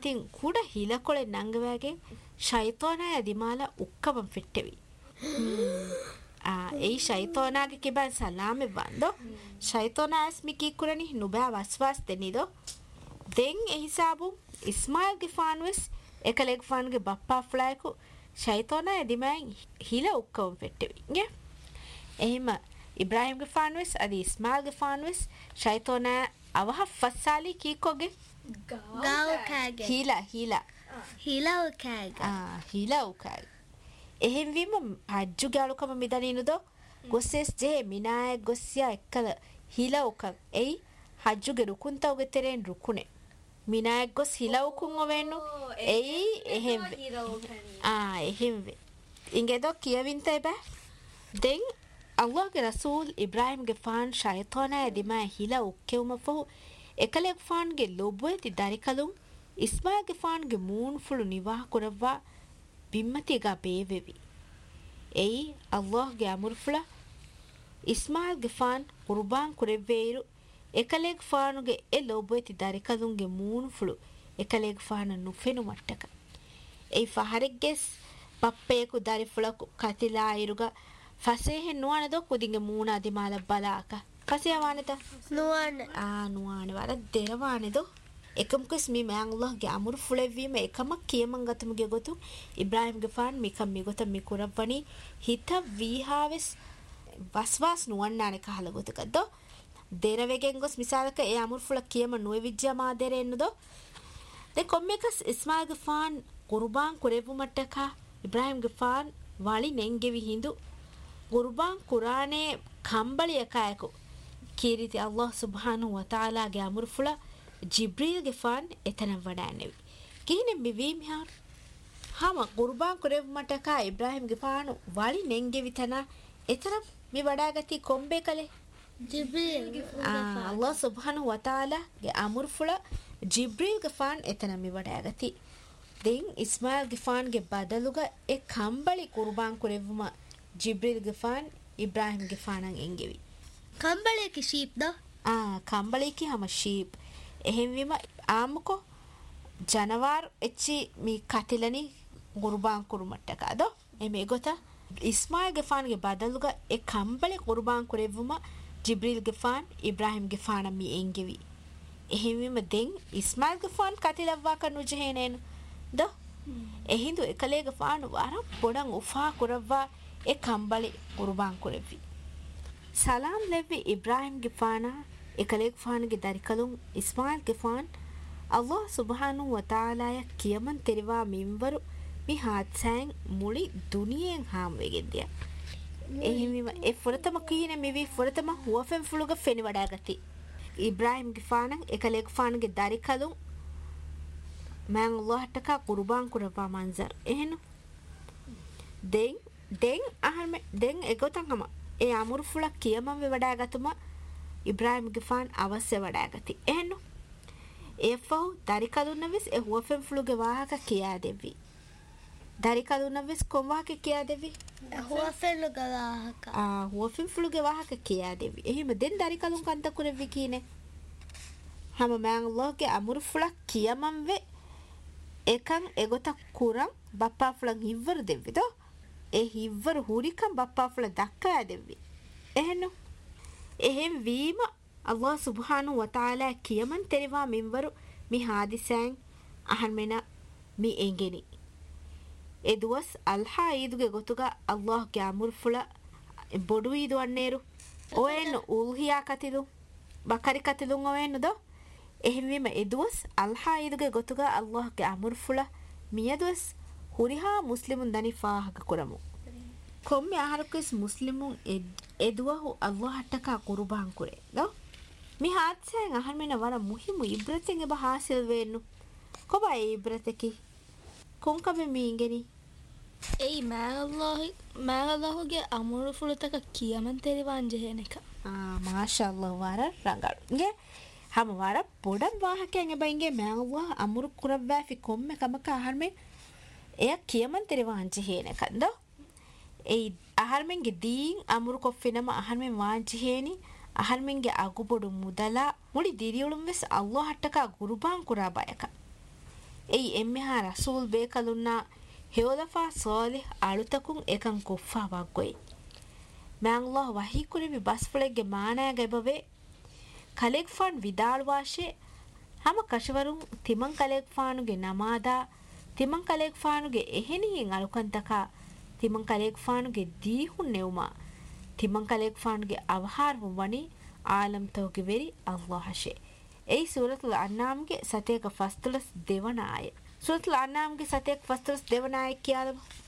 ತಿಂ ಕೂಡ ಹಿಲಕೊಳೆ ನಂಗವಾಗೆ ಶೈತಾನಾಯ ದಿಮಾಲ ಉಕ್ಕವಂ ಫಿಟ್ಟೆವಿ ei shaytonage kiban salame bando shaytona asmi kikurani nuba waswas denido den e hisabu ismail ge fanwes ekaleg fange bappa flaiku shaytona edimain hila ukkaw pettevi nge ehima ibrahim ge fanwes adi ismail ge fanwes shaytona avaha fassali kikoge gaw kage hila ukage එහෙන් වීම අජ්ජු ගාලුකම මිදනිනුදෝ ගොස්සෙස් J මිනාය ගොස්සියා එක්කල හිලවුකක් එයි හජ්ජුගේ රුකුන්තවගේ තෙරෙන් රුකුනේ මිනාය ගොස් හිලවුකුන් ඔවෙන්නු එයි එහෙන් වේ ඉංගෙදෝ කියවින්තේ බෑ දෙන් අල්ලාහ්ගේ රසූල් ඉබ්‍රාහීම්ගේ ෆාන් ෂයිතානා දිමා හිලවුක් කෙවුම ෆොහු එකලෙක් ෆාන්ගේ ලොබුවේති දරිකලුන් ඉස්මායිල්ගේ ෆාන්ගේ moon ෆුළු නිවාහ කරවා ಬಿಮ್ಮತಿಗ ಬೇವೆವಿ ಎಯಿ ಅಲ್ಲಾಹ್ಗೆ ಅಮುರ್ಫುಳ ಇಸ್ಮಾಯಿಲ್ ಗಿಫಾನ್ ಕುರ್ಬಾನ್ ಕುರೆವ್ವೇರು ಎಕಲೆಗ್ ಫಾನುಗೆ ಎ ಲೋಬೈತಿ ದರಿಕದುಂಗೆ ಮೂನುಫುಳು ಎಕಲೆಗ್ ಫಾನ ನುಫೆನು ಮಟ್ಟಕ ಎಯಿ ಫಹರೆಗ್ಗೆಸ್ ಪಪ್ಪೇಕು ದರಿಫುಳಕು ಕತಿಲಾ ಇರುಗ ಫಸೇಹೆ ನುವಾಣದೋ ಕುದಿಂಗೆ ಮೂನ ಅದಿಮಾಲ ಬಲಾಕ ಫಸಿಯವಾಣದ ನುವಾಣ ವರ ದೆರವಾಣೆದೋ එකමකස් මේ මෑන් අල්ලාහ්ගේ අමුරු ෆුලෙවීම එකමක් කියමන් ගතමුගේ ගොතු ඉබ්‍රාහීම්ගේ ෆාන් මිකම් මිගොත මිකුරවණි හිත වීහාවෙස් වස්වාස් නුවන්නානේ කහල ගොතකද්ද දෙරවෙගෙන් ගොස් මිසාලක ඒ අමුරු ෆුල කියම නුවේ විජ්ජා මාදෙරෙන්නදෝ දෙ කොම්මකස් ඉස්මායිල්ගේ ෆාන් කුර්බාන් කුරෙවුමට්ටක ඉබ්‍රාහීම්ගේ ෆාන් වලි නෙන්ගෙවි හිඳු කුර්බාන් කුරානේ කම්බලියකයකු කීරිති අල්ලාහ් සුබ්හානහු වතාලාගේ අමුරු ෆුල जिब्रील के फान इतना वडाने किने मिवीम यार हम कुर्बान करे मटका इब्राहिम के फान वाली नेंगे वितना इतना मी वडागती कोम्बे कले जिब्रील के अल्लाह सुब्हानहु व तआला के अमर फुला जिब्रील के फान इतना मी वडागती देन इस्माइल के फान के बदलुगा एक कंबली कुर्बान करेवमा जिब्रील के फान इब्राहिम के फान एंगेवी कंबली की शीप दो कंबली की हम शीप එහෙන් වීම ආමකෝ ජනවාර් එච්චි මී කතිලනි කුර්බාන් කුරුමට්ටකද එමේ ගොත ඉස්මායිල් ගෙෆාන්ගේ බදලුග ඒ කම්බලේ කුර්බාන් කුරෙවුම ජිබ්‍රීල් ගෙෆාන් ඉබ්‍රාහීම් ගෙෆාන මී එංගෙවි එහෙන් වීම දෙන් ඉස්මායිල් ගෙෆාන් කතිලවවා කනු ජහේනෙන් ද එහිඳු එකලේ ගෙෆාන් වර පොඩන් උෆා කුරවවා ඒ කම්බලේ කුර්බාන් කුරෙවි සලාම් ලෙවි ඉබ්‍රාහීම් ගෙෆානා එකලෙක් ෆාන්ගේ දරිකලුන් ඉස්මායිල් ගෙෆාන් අල්ලාහ් සුබ්හානහු වතාලාය කියමන් තෙරිවා මින්වරු මි හාත්සෑන් මුලි දුනියෙන් හාම් වෙගෙද්දිය එහිමිම ඒ ෆොරතම කීනේ මිවි ෆොරතම හුවෆෙන් ෆුලුග ෆෙනි වඩාගති ඉබ්‍රාහීම් ගෙෆානන් එකලෙක් ෆාන්ගේ දරිකලුන් මෑන් අල්ලාහ්ටක කුර්බාන් කුරවා මන්සර් එහෙනු දෙන් අහල්මෙ දෙන් එගොතන් හම ඒ අමුරු ෆුලක් කියමන් වෙ වඩාගතුම ඉබ්‍රාහීම් ගෙෆාන් අවශ්‍ය වඩාගති එහෙනු එෆෝ දරිකලුන්නවිස් ඒ හුවෆෙන් ෆ්ලුගේ වාහක කියා දෙවි දරිකලුන්නවිස් කොම් වාහක කියා දෙවි හුවෆෙන් ෆ්ලුගේ වාහක කියා දෙවි එහෙම දෙන් දරිකලුන් කන්ත කුරෙවි කීනේ හැම මෑන් අල්ලාහ්ගේ අමුරු ෆ්ලක් කියමන් වේ එකන් එගොත කුරන් බප්පා ෆ්ලන් හිව්වර දෙවිද ඒ හිව්වර හුරිකන් බප්පා ෆ්ල දක්කා දෙවි එහෙනු එහෙන් වීම අල්ලාහ් සුබ්හානහු වතාලා කියමන් තෙරිවා මින්වරු මි හාදිසෑන් අහන්මෙන මි එංගෙනි එදුවස් අල්හා ඊදුගේ ගොතුගා අල්ලාහ්ගේ අමුරු ෆුල බොඩු ඊදු වන්නේරු ඔයන උල්හියා කතිලු බකරි කතිලුන් ඔයනද එහෙන් වීම එදුවස් අල්හා ඊදුගේ ගොතුගා අල්ලාහ්ගේ අමුරු ෆුල මියදුවස් හුරිහා මුස්ලිමුන් දනිෆාහක කරමු කොම්මි ආහරකස් මුස්ලිමුන් එදුවහු අල්ලාහ්ටක කුර්බාන් කුරේ නෝ මි හාත්සෙන් අහල්මෙන වර මුහිමු ඉබ්‍රතෙන් එබ හාසිල් වෙන්නු කොබයි ඉබ්‍රතකි කොන්කබෙ මීංගෙනි එයි මෑල්ලාහුගේ අමුරු ෆුලතක කියමන් තෙරිවාන් ජෙහෙනක මාෂාල්ලාහ් වර රංගල්ගේ හැම වර පොඩම් වාහකයන් එබයින්ගේ මෑල්ලාහ් අමුරු කුරවැෆි කොම්මෙ කමක අහල්මෙ එය කියමන් තෙරිවාන් ජෙහෙනකන්ද ඒ අහල්මෙන්ගේ දීන් අමුරු කොෆිනම අහල්මෙන් වාංජිහෙනි අහල්මෙන්ගේ අගුබොඩු මුදලා මුලි දිරියුළුම් වෙස් අල්ලාහ්ටක කුර්බාන් කුරා බයක ei emmeha rasul bekalunna heolafa salih alutakun ekan kuffa waggoi ma Allah wahi kuribi basfulege maanaya gebave kalek fan vidalwashe hama kashwarun timan kalek faanuge namada timan kalek faanuge ehenihin alukantaka timan kalek faanuge dihun neuma timan kalek faanuge avharmu wani alam tawge veri Allah hashe ei suratul an'am ge sateka fastulas devana aya suratul an'am ge sateka fastulas devana ay kiyalama